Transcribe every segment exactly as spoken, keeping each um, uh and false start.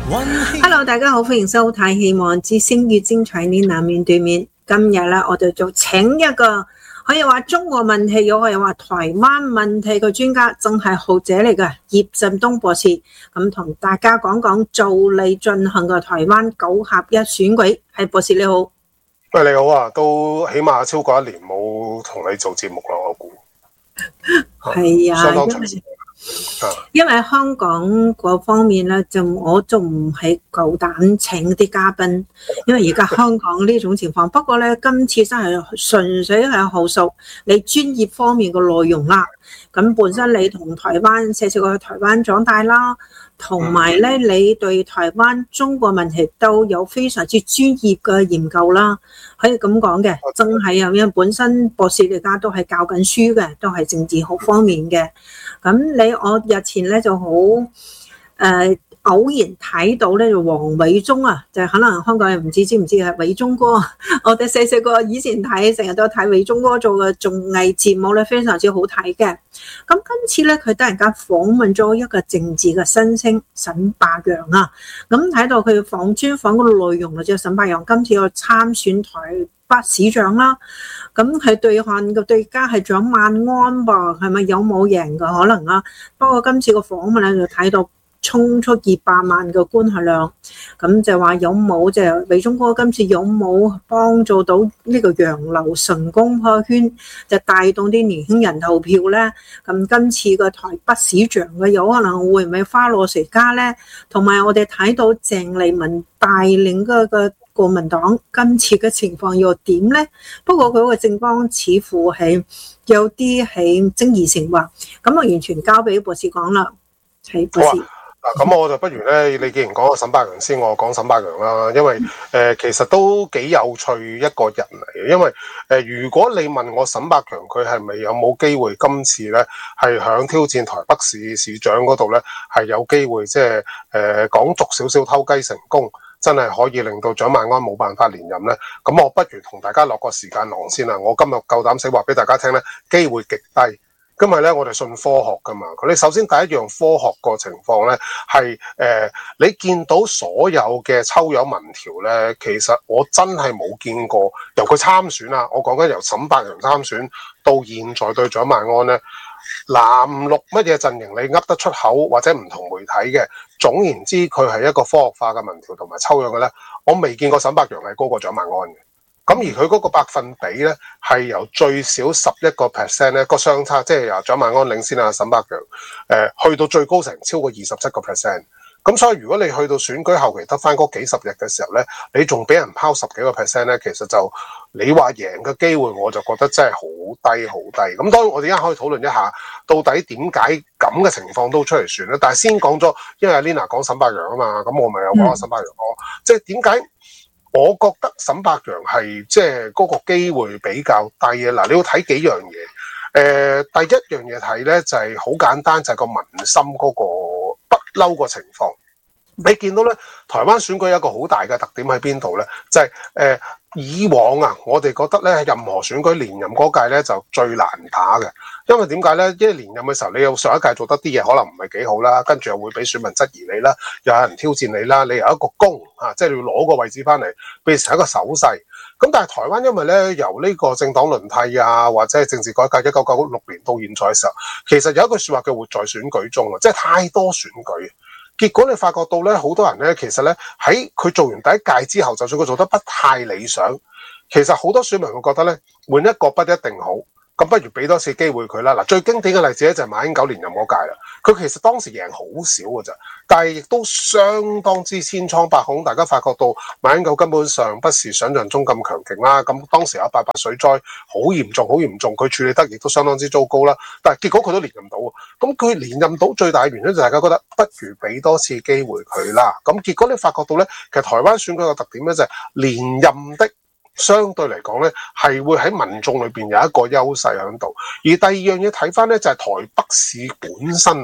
Hello， 大家好，歡迎收睇《希望之聲越精彩呢南面對面》。今日咧，我哋就請一個可以話中國問題，又可以話台灣問題嘅專家，真係學者嚟嘅葉振東博士。咁同大家講講就嚟進行嘅台灣九合一選舉。係博士你好。 喂，你好啊，都起碼超過一年冇同你做節目啦，我估。 係啊， 相當長時間。 因為香港嗰方面咧，就我就唔係夠膽請啲嘉賓，因為而家香港呢種情況。不過咧，今次真係純粹係學術你專業方面嘅內容啦。咁本身你同台灣細細個去台灣長大啦，同埋咧你對台灣中國問題都有非常之專業嘅研究啦，可以咁講嘅，真係啊！因為本身博士而家都係教緊書嘅，都係政治學方面嘅。咁你我日前咧就好誒、呃、偶然睇到咧就黃偉忠啊，就可能香港人唔知知唔知係偉忠哥。我哋細細個以前睇成日都睇偉忠哥做嘅綜藝節目咧，非常之好睇嘅。咁今次咧佢突然間訪問咗一個政治嘅新星沈伯洋啊，咁睇到佢訪專訪嗰個內容啊，就沈伯洋今次要參選台北市長啦，咁係對漢嘅對家係蔣萬安噃，係咪有冇贏嘅可能啊？不過今次個訪問咧就睇到衝出二百萬嘅觀看量，咁就話有冇就偉忠哥今次有冇幫助到呢個洋流成功破圈，就帶動啲年輕人投票咧？咁今次個台北市長嘅有可能會唔會花落誰家咧？同埋我哋睇到鄭麗文帶領嗰個國民黨今次嘅情況又點呢？不過佢個政綱似乎係有啲係爭議性喎，咁我完全交俾博士講啦。係博士。 嗱，咁我就不如咧，你既然講個沈伯洋先，我講沈伯洋啦，因為誒、呃、其實都幾有趣一個人嚟嘅，因為誒、呃、如果你問我沈伯洋佢係咪有冇機會今次咧係響挑戰台北市市長嗰度咧係有機會即係誒講俗少少偷雞成功，真係可以令到蔣萬安冇辦法連任咧？咁我不如同大家落個時間囊先啦。我今日夠膽死話俾大家聽咧，機會極低。今日咧，我哋信科學噶嘛。佢哋首先第一樣科學個情況咧，係誒、呃、你見到所有嘅抽樣民調咧，其實我真係冇見過由佢參選啊。我講緊由沈伯洋參選到現在對蔣萬安咧，藍綠乜嘢陣營你噏得出口或者唔同媒體嘅，總言之佢係一個科學化嘅民調同埋抽樣嘅咧，我未見過沈伯洋係高過蔣萬安嘅。咁而佢嗰個百分比咧，係由最少十一個 percent 咧個相差，即係由蔣萬安領先啊沈伯洋，誒、呃、去到最高成超過二十七個 percent。咁所以如果你去到選舉後期得翻嗰幾十日嘅時候咧，你仲俾人拋十幾個 percent 咧，其實就你話贏嘅機會，我就覺得真係好低好低。咁當然我哋而家可以討論一下，到底點解咁嘅情況都出嚟選咧？但係先講咗，因為 Lina 講沈伯洋啊嘛，咁我咪有講下沈伯洋咯。即係點解？我覺得沈伯洋係即係嗰個機會比較低啊！嗱，你要睇幾樣嘢。誒、呃，第一樣嘢睇咧就係、是、好簡單，就係、是、個民心嗰個不嬲個情況。你見到咧，台灣選舉有一個好大嘅特點喺邊度咧？就係、是、誒、呃、以往啊，我哋覺得咧，任何選舉連任嗰屆咧就最難打嘅。因為點解咧？因為連任嘅時候，你有上一屆做得啲嘢可能唔係幾好啦，跟住又會俾選民質疑你啦，又有人挑戰你啦，你有一個功啊，即係你要攞個位置翻嚟，變成一個手勢。咁但係台灣因為咧由呢個政黨輪替啊，或者係政治改革一九九六年到現在嘅時候，其實有一句説話叫活在選舉中啊，即係太多選舉。結果你發覺到咧，好多人咧其實咧喺佢做完第一屆之後，就算佢做得不太理想，其實好多選民會覺得咧換一個不一定好。咁不如俾多次機會佢啦。嗱，最經典嘅例子咧就係馬英九連任嗰屆啦。佢其實當時贏好少嘅咋，但係亦都相當之千瘡百孔。大家發覺到馬英九根本上不是想像中咁強勁啦。咁當時有八八水災，好嚴重，好嚴重，佢處理得亦都相當之糟糕啦。但係結果佢都連任到。咁佢連任到最大嘅原因就係大家覺得不如俾多次機會佢啦。咁結果你發覺到咧，其實台灣選舉嘅特點咧就係連任的。相對嚟講咧，係會喺民眾裏邊有一個優勢喺度。而第二樣嘢睇翻咧，就係台北市本身啊，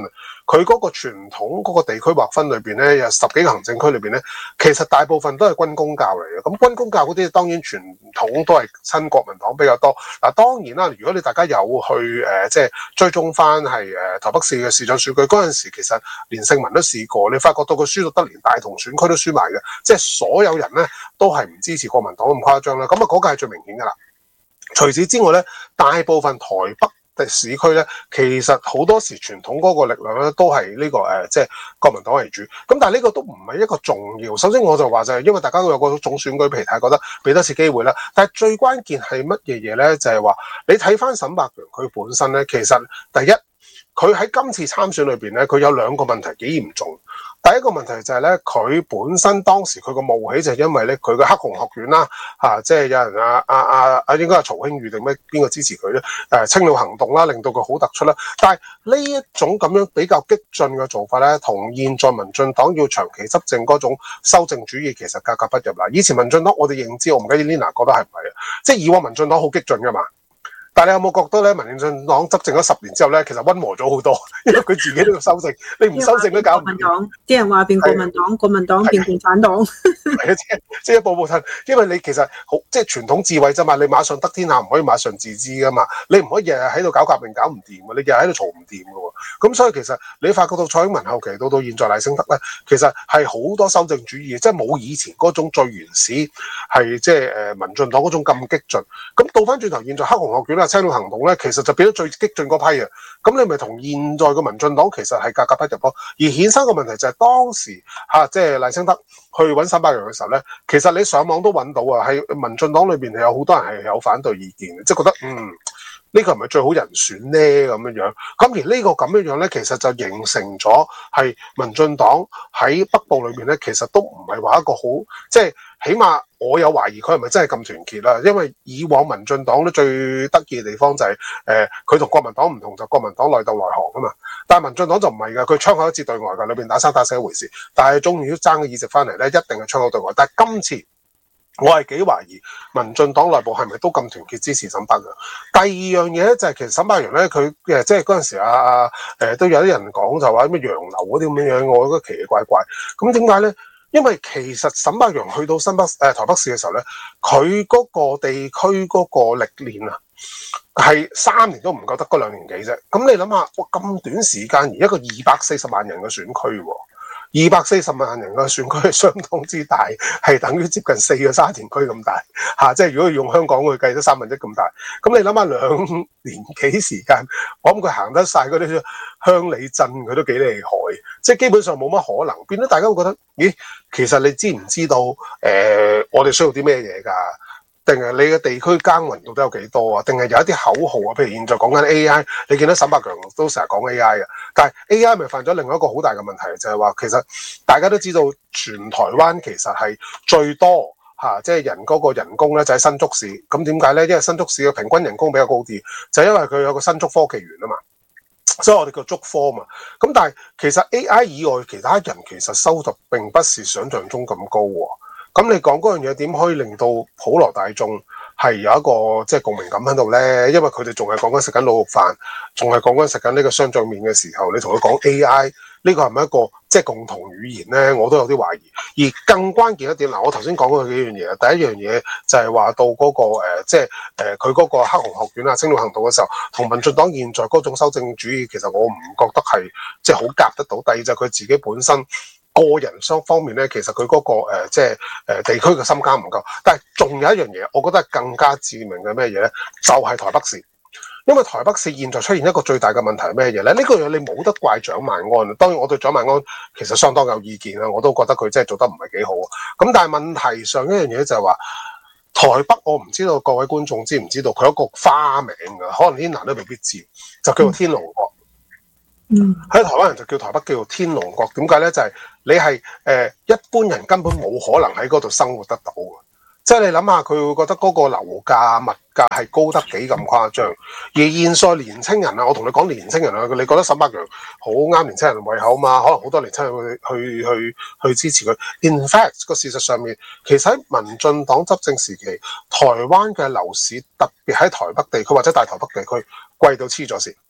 佢嗰個傳統嗰個地區劃分裏邊咧，有十幾個行政區裏邊咧，其實大部分都係軍公教嚟嘅。咁軍公教嗰啲當然傳統都係親國民黨比較多。嗱，當然啦，如果你大家有去誒、呃、即係追蹤翻係誒台北市嘅市長選舉嗰陣時，其實連勝文都試過，你發覺到佢輸到得連大同選區都輸埋嘅，即係所有人咧都係唔支持國民黨咁誇張啦。咁啊嗰個係最明顯㗎啦。除此之外咧，大部分台北嘅市區咧，其實好多時傳統嗰個力量咧都係呢、這個誒、呃，即係國民黨為主。咁但係呢個都唔係一個重要。首先我就話就係因為大家都有個總選舉，譬如睇覺得俾多次機會啦。但係最關鍵係乜嘢嘢咧？就係、是、話你睇翻沈伯洋佢本身咧，其實第一佢喺今次參選裏邊咧，佢有兩個問題幾嚴重。第一個問題就係咧，佢本身當時佢個冒起就係因為咧佢嘅黑熊學院啦，嚇、啊，即係有人啊啊啊啊，應該係曹興裕定咩邊個支持佢咧？誒、啊，青鳥行動啦，令到佢好突出啦。但係呢一種咁樣比較激進嘅做法咧，同現在民進黨要長期執政嗰種修正主義其實格格不入啦。以前民進黨我哋認知，我唔記得 Lina 覺得係唔係啊？即係以往民進黨好激進噶嘛。但係你有冇覺得咧？民進黨執政咗十年之後咧，其實溫和咗好多，因為佢自己都要修正，你唔修正都搞唔掂。 啲人話變國民黨，國民黨變共產黨， 係啊，即係即係一步步褪。因為你其實好即係傳統智慧啫嘛，你馬上得天下唔可以馬上自知噶嘛，你唔可以日日喺度搞革命搞唔掂喎，你日日喺度嘈唔掂噶喎。咁所以其實你發覺到蔡英文後期到到現在賴清德咧，其實係好多修正主義，即係冇以前嗰種最原始係即係誒民進黨嗰種咁激進。咁倒翻轉頭，現在黑熊學院啊、青鳥行動咧，其實就變咗最激進嗰批啊！咁你咪同現在嘅民進黨其實係格格不入咯。而衍生個問題就係當時嚇、啊，即係賴清德去揾沈伯洋嘅時候咧，其實你上網都揾到啊，喺民進黨裏邊係有好多人係有反對意見嘅，即係覺得嗯呢、這個係咪最好人選咧咁樣樣？咁而呢個咁樣樣咧，其實就形成咗係民進黨喺北部裏邊咧，其實都唔係話一個好即係。起碼我有懷疑佢係咪真係咁團結啦？因為以往民進黨咧最得意嘅地方就係、是、誒，佢、呃、同國民黨唔同，就國民黨內鬥內行啊嘛。但係民進黨就唔係㗎，佢窗口一致對外㗎，裏邊打生打死一回事。但係終於爭嘅議席翻嚟咧，一定係窗口對外。但係今次我係幾懷疑民進黨內部係咪都咁團結支持沈伯洋？第二樣嘢咧就係、是、其實沈伯洋咧，佢誒即係嗰陣時啊啊誒、呃、都有啲人講就話咩洋流嗰啲咁樣樣，我覺得奇奇怪怪。咁點解咧？因為其實沈伯洋去到新北誒、呃、台北市嘅時候咧，佢嗰個地區嗰個歷練啊，係三年都唔夠得嗰兩年幾啫。咁你諗下，哇咁短時間而一個二百四十萬人嘅選區喎、啊，二百四十萬人嘅選區係相當之大，係等於接近四個沙田區咁大嚇、啊。即係如果用香港去計，得三分一咁大。咁你諗下兩年幾時間，我諗佢行得晒嗰啲鄉里鎮，佢都幾厲害。即係基本上冇乜可能，變咗大家會覺得，咦？其實你知唔知道？誒、呃，我哋需要啲咩嘢㗎？定係你嘅地區耕耘到底有幾多啊？定係有一啲口號啊？譬如現在講緊 A I， 你見到沈伯洋都成日講 A I 嘅，但係 A I 咪犯咗另外一個好大嘅問題，就係、是、話其實大家都知道，全台灣其實係最多嚇、啊，即係人嗰個人工咧就喺新竹市。咁點解咧？因為新竹市嘅平均人工比較高啲，就係、因為佢有個新竹科技園啊嘛。所以我哋叫竹科嘛，咁但係其實 A I 以外其他人其實收入並不是想像中咁高喎。咁你講嗰樣嘢點可以令到普羅大眾係有一個即係共鳴感喺度咧？因為佢哋仲係講緊食緊滷肉飯，仲係講緊食緊呢個雙醬麵嘅時候，你同佢講 A I 呢個係咪一個即係共同語言咧？我都有啲懷疑。而更關鍵一點嗱，我頭先講過幾樣嘢，第一樣嘢就係話到嗰、那個、呃、即係誒佢嗰個黑熊學院啊、青鳥行動嘅時候，同民進黨現在嗰種修正主義，其實我唔覺得係即係好夾得到。第二就係佢自己本身個人雙方面咧，其實佢嗰、那個、呃、即係誒、呃、地區嘅心間唔夠。但係仲有一樣嘢，我覺得係更加致命嘅咩嘢咧？就係、是、台北市。因為台北市現在出現一個最大嘅問題係咩嘢咧？呢、這個嘢你冇得怪蔣萬安。當然我對蔣萬安其實相當有意見啦，我都覺得佢真係做得唔係幾好。咁但係問題上一樣嘢就係話，台北我唔知道各位觀眾知唔知道佢有一個花名㗎，可能啲人都未必知，就叫做天龍國。嗯，喺台灣人就叫台北叫做天龍國。點解咧？就係、是、你係誒、呃、一般人根本冇可能喺嗰度生活得到嘅。即係你諗下，佢會覺得嗰個樓價物價係高得幾咁誇張，而現在年青人啊，我同你講年青人啊，你覺得沈伯洋好啱年青人胃口嘛？可能好多年青人去去去去支持佢。In fact 個事實上面，其實喺民進黨執政時期，台灣嘅樓市特別喺台北地區或者大台北地區貴到黐咗線。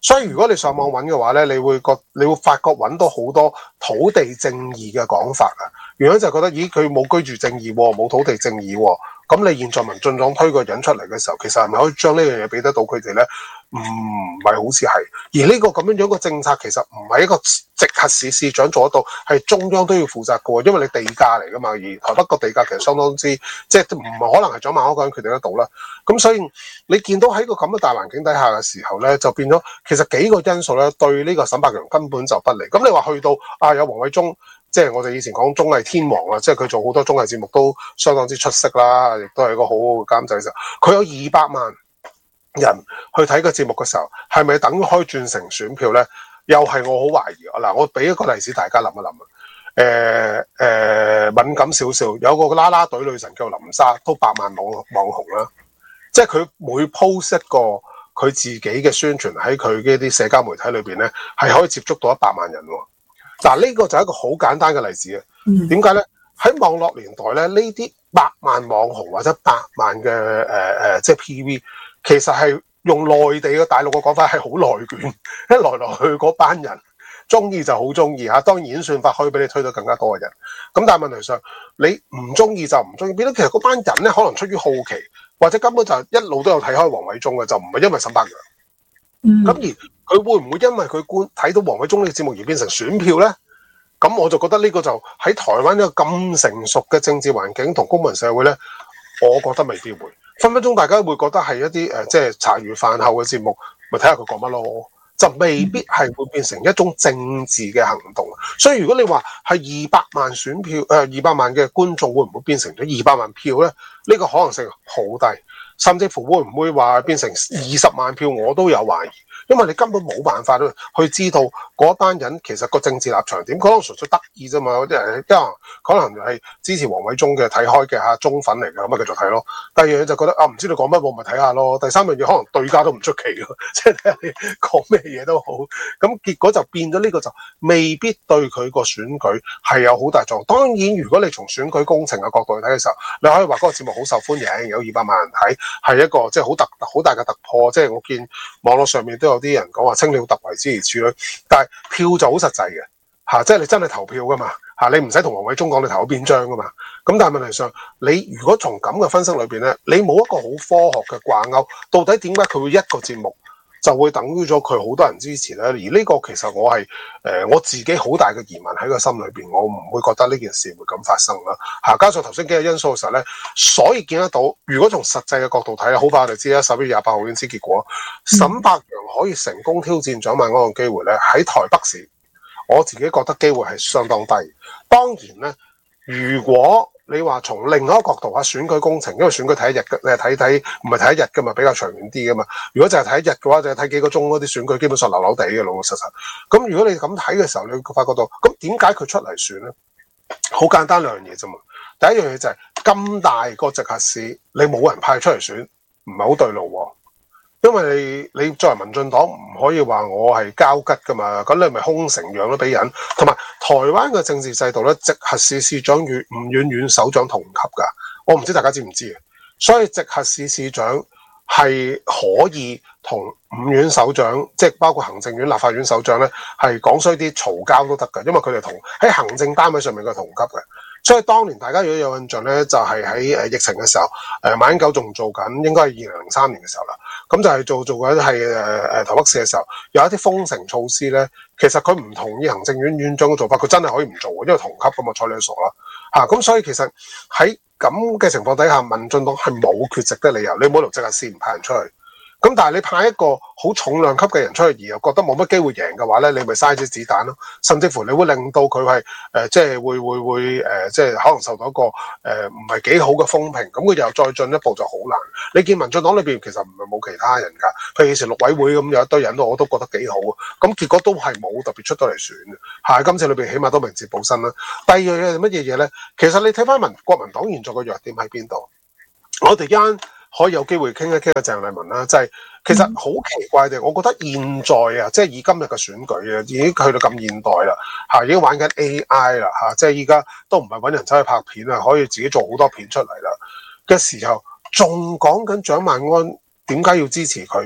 所以如果你上網揾嘅話咧，你會覺你會發覺揾到好多土地正義嘅講法啊。原因就係覺得，咦佢冇居住正義喎，冇土地正義喎。咁你現在民進黨推個人出嚟嘅時候，其實係咪可以將呢樣嘢俾得到佢哋咧？唔係好似係。而呢個咁樣樣嘅政策其實唔係一個直轄市市長做得到，係中央都要負責嘅喎，因為你地價嚟㗎嘛。而台北個地價其實相當之即係唔係可能係蔣萬安個人決定得到啦。咁所以你見到喺個咁嘅大環境底下嘅時候咧，就變咗其實幾個因素咧對呢個沈伯洋根本就不利。咁你話去到啊有黃偉忠。即係我哋以前講綜藝天王啦，即係佢做好多綜藝節目都相當之出色啦，亦都係一個好好嘅監製嘅時候，佢有二百萬人去睇個節目嘅時候，係咪等於可以轉成選票咧？又係我好懷疑。嗱，我俾一個例子大家諗一諗啊。誒、呃、誒、呃，敏感少少，有個啦啦隊女神叫林莎，都百萬網網紅啦。即係佢每 post 一個佢自己嘅宣傳喺佢嘅啲社交媒體裏邊咧，係可以接觸到一百萬人喎。嗱，呢個就係一個好簡單嘅例子啊！點解咧？喺網絡年代咧，呢啲百萬網紅或者百萬嘅誒誒，即係 P V， 其實係用內地嘅大陸嘅講法係好內卷，一來來去嗰班人中意就好中意嚇。當然演算法可以俾你推到更加多嘅人。咁但係問題上，你唔中意就唔中意，變咗其實嗰班人咧，可能出於好奇，或者根本就一路都有睇開黃偉忠嘅，就唔係因為沈伯洋。咁、嗯、而佢會唔會因為佢觀睇到黃偉忠呢個節目而變成選票咧？咁我就覺得呢個就喺台灣呢個咁成熟嘅政治環境同公民社會咧，我覺得未必會。分分鐘大家會覺得係一啲誒、呃，即係茶餘飯後嘅節目，咪睇下佢講乜咯，就未必係會變成一種政治嘅行動。所以如果你話係二百萬選票，誒二百萬嘅觀眾會唔會變成咗二百萬票咧？呢、呢個可能性好低，甚至乎會唔會話變成二十萬票，我都有懷疑。因為你根本冇辦法去知道嗰班人其實個政治立場點，可能純粹得意啫嘛。有啲人因為可能係支持黃偉忠嘅睇開嘅嚇忠粉嚟嘅，咁咪繼續睇咯。第二樣嘢就覺得啊，唔知你講乜，我咪睇下咯。第三樣嘢可能對家都唔出奇嘅，即係睇下你講咩嘢都好。咁結果就變咗呢個就未必對佢個選舉係有好大作用。當然，如果你從選舉工程嘅角度去睇嘅時候，你可以話嗰個節目好受歡迎，有二百萬人睇，係一個即係好突好大嘅突破。即係我見網絡上面都有啲人講話青鳥突圍之如此類，但係票就好實際嘅嚇，即係你真係投票噶嘛嚇，你唔使同黃偉忠講你投咗邊張噶嘛。咁但係問題上，你如果從咁嘅分析裏邊咧，你冇一個好科學嘅掛鈎，到底點解佢會一個節目就會等於咗佢好多人支持咧？而呢個其實我係誒、呃、我自己好大嘅疑問喺個心裏邊，我唔會覺得呢件事會咁發生啦嚇。加上頭先幾個因素嘅時候咧，所以見得到，如果從實際嘅角度睇，好快我哋知啦，十一月廿八號已經知結果。沈伯洋可以成功挑戰蔣萬安嘅機會咧，喺台北市，我自己覺得機會係相當低。當然咧，如果你話從另外一個角度嚇選舉工程，因為選舉睇一日嘅，你係睇睇唔係睇一日㗎嘛，比較長遠啲㗎嘛。如果就係睇一日嘅話，就係睇幾個鐘嗰啲選舉，基本上流流地嘅老老實實。咁如果你咁睇嘅時候，你會發覺到，咁點解佢出嚟選咧？好簡單兩樣嘢啫嘛。第一樣嘢就係、是、咁大個直轄市，你冇人派出嚟選，唔係好對路喎。因為你你作為民進黨唔可以話我係交吉噶嘛，咁你咪空城讓咗俾人。同埋台灣嘅政治制度咧，直轄市市長與吳婉婉首長同級噶，我唔知大家知唔知嘅。所以直轄市市長係可以同五院首長，即係包括行政院、立法院首長咧，係講衰啲嘈交都得嘅，因為佢哋同喺行政單位上面嘅同級嘅。所以當年大家如果有印象咧，就係喺誒疫情嘅時候，誒馬英九仲做緊，應該係二零零三年嘅時候啦。咁就係做做緊係誒誒台北市嘅時候，有一啲封城措施咧，其實佢唔同意行政院院長嘅做法，佢真係可以唔做嘅，因為同級㗎嘛，睬你傻啦嚇。咁、啊、所以其實喺咁嘅情況底下，民進黨係冇缺席的理由，你冇理由即刻先唔派人出去。咁但係你派一個好重量級嘅人出去，而又覺得冇乜機會贏嘅話咧，你咪嘥隻子彈咯。甚至乎你會令到佢係誒，即係會會會誒、呃，即係可能受到一個誒唔係幾好嘅風評。咁佢又再進一步就好難。你見民進黨裏邊其實唔係冇其他人㗎，譬如以前陸委會咁有一堆人都我都覺得幾好啊。咁結果都係冇特別出到嚟選嘅。係今次裏邊起碼都明哲保身啦。第二樣嘢係乜嘢嘢咧？其實你睇翻民國民黨現在嘅弱點喺邊度？我哋間可以有機會傾一傾嘅鄭麗文啦，就係、是、其實好奇怪嘅，我覺得現在啊，即係以今日嘅選舉啊，已經去到咁現代啦，嚇已經玩緊 A I 啦，嚇即係依家都唔係揾人走去拍片啊，可以自己做好多片出嚟啦嘅時候，仲講緊蔣萬安點解要支持佢？